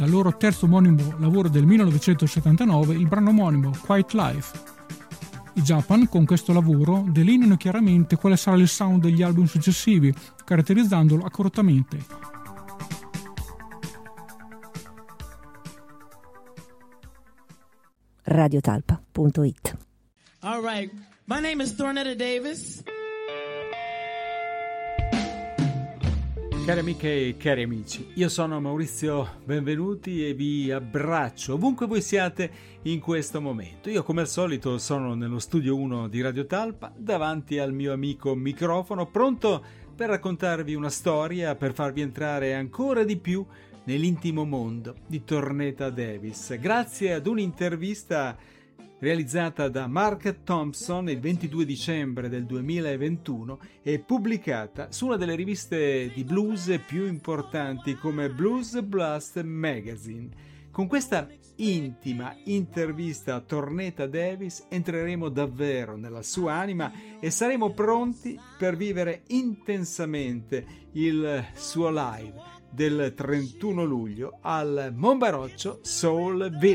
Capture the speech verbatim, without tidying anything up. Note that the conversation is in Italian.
dal loro terzo omonimo lavoro del millenovecentosettantanove, il brano omonimo Quiet Life. I Japan con questo lavoro delineano chiaramente quale sarà il sound degli album successivi, caratterizzandolo accuratamente. radiotalpa punto it. All right, my name is Thornetta Davis. Cari amiche e cari amici, io sono Maurizio Benvenuti e vi abbraccio ovunque voi siate in questo momento. Io come al solito sono nello studio uno di Radio Talpa, davanti al mio amico microfono, pronto per raccontarvi una storia, per farvi entrare ancora di più nell'intimo mondo di Thornetta Davis, grazie ad un'intervista realizzata da Mark Thompson il ventidue dicembre del duemilaventuno e pubblicata su una delle riviste di blues più importanti come Blues Blast Magazine. Con questa intima intervista a Thornetta Davis entreremo davvero nella sua anima e saremo pronti per vivere intensamente il suo live del trentuno luglio al Monbaroccio Soul Village.